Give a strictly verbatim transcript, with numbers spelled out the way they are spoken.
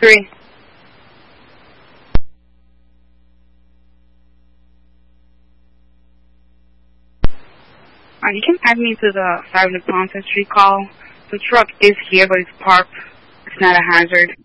Three. Uh, you can add me to the five Ponce Street call. The truck is here, but it's parked. It's not a hazard.